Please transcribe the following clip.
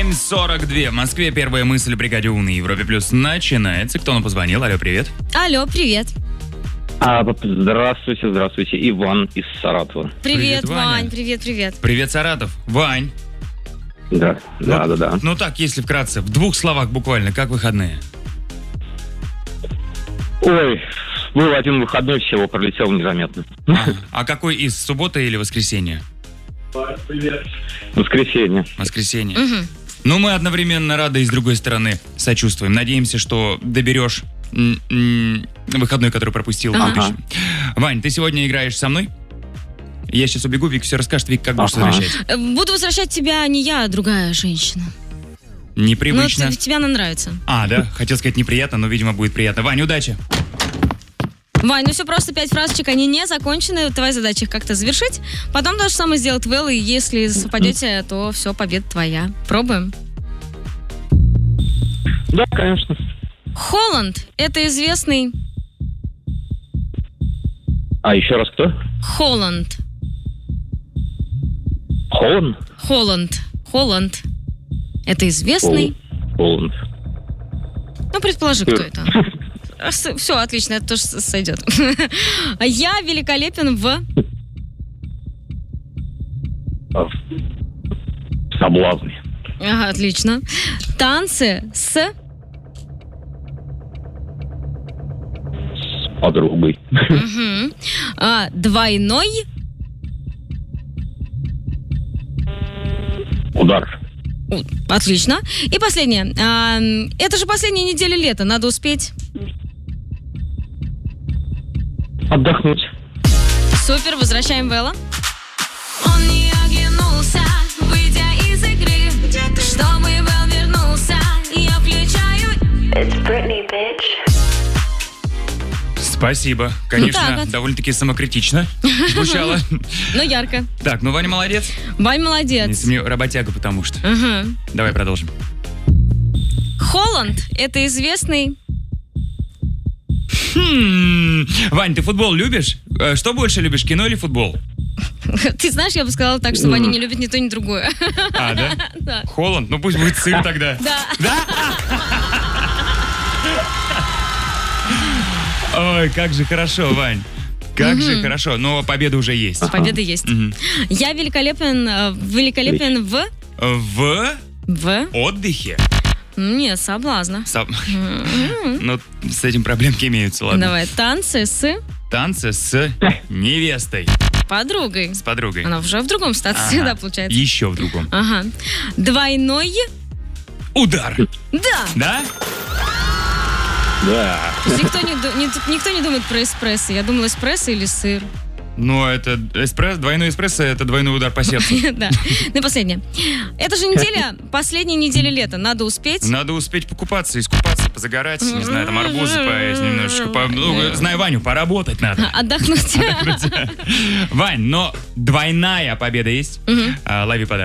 7:42. В Москве первая мысль в бригаде У на Европе Плюс начинается. Кто нам позвонил? Алло, привет. Алло, привет. Здравствуйте, Иван из Саратова. Привет, Ваня. Вань, привет. Привет, Саратов. Вань. Да. Ну так, если вкратце, в 2 словах буквально, как выходные? Ой, был один выходной, всего пролетел незаметно. А какой из, суббота или воскресенье? Воскресенье. Угу. Ну, мы одновременно рады и с другой стороны сочувствуем. Надеемся, что доберешь выходной, который пропустил в будущем. Вань, ты сегодня играешь со мной? Я сейчас убегу, Вик все расскажет. Вик, как будешь возвращать? Буду возвращать тебя не я, а другая женщина. Непривычно. Но тебе она нравится. Да? Хотел сказать неприятно, но, видимо, будет приятно. Вань, удачи! Вань, ну все просто 5 фразочек, они не закончены. Твоя задача их как-то завершить. Потом то же самое сделать Вэл, и если совпадете, то все, победа твоя. Пробуем? Да, конечно. Холланд – это известный... А еще раз кто? Холланд. Холланд? Это известный... Холланд. Ну, предположи, кто это. Все, отлично, это тоже сойдет. Я великолепен в... Соблазны. Ага, отлично. Танцы с... С подругой. Угу. Двойной... Удар. Отлично. И последнее. Это же последняя неделя лета, надо успеть... Отдохнуть. Супер, возвращаем Вэлла. Он не оглянулся, выйдя из игры. Чтобы Вэл вернулся, я включаю. It's Britney, bitch. Спасибо. Конечно, так вот. довольно-таки самокритично звучало. Ну, ярко. Так, ну Ваня молодец. Вань молодец. Мне работяга, потому что. Угу. Давай продолжим. Холланд – это известный... Вань, ты футбол любишь? Что больше любишь, кино или футбол? Ты знаешь, я бы сказала так, что Ваня не любит ни то, ни другое. Да? Да. Холланд? Ну пусть будет сыр тогда. Да. Ой, как же хорошо, Вань. Как же хорошо. Но победа уже есть. Победа есть. Я великолепен в Отдыхе? Нет, соблазна. Ну, с этим проблемки имеются, ладно. Давай, танцы с Танцы с невестой. подругой. С подругой. Она уже в другом статусе, да, получается. Еще в другом. Ага. Двойной... Удар. Да! Да? Да. То есть никто не думает про эспрессо. Я думала, эспрессо или сыр. Ну, это двойной эспрессо, это двойной удар по сердцу. Да. Ну и последнее. Это же последняя неделя лета. Надо успеть. Надо успеть покупаться, искупаться, позагорать, не знаю, там арбузы поесть немножечко. Знаю Ваню, поработать надо. Отдохнуть. Вань, но двойная победа есть. Лови подарок.